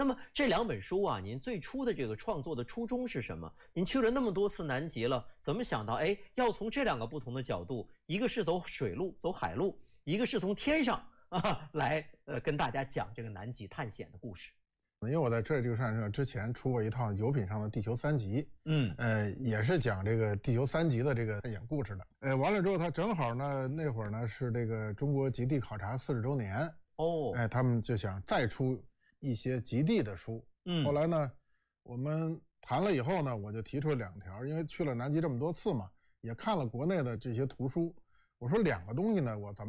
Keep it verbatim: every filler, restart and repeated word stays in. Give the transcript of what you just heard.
那么这两本书啊，您最初的这个创作的初衷是什么？您去了那么多次南极了，怎么想到哎，要从这两个不同的角度，一个是走水路、走海路，一个是从天上啊来呃跟大家讲这个南极探险的故事？ 因为我在这就上之前出过一套油品上的《地球三极》， 嗯， 呃，也是讲这个地球三极的这个探险故事的。呃，完了之后，他正好呢，那会儿呢是这个中国极地考察四十周年， 哦， 哎，他们就想再出一些极地的书。 嗯， 后来呢，我们谈了以后呢，我就提出了两条，因为去了南极这么多次嘛，也看了国内的这些图书，我说两个东西呢，我咱们。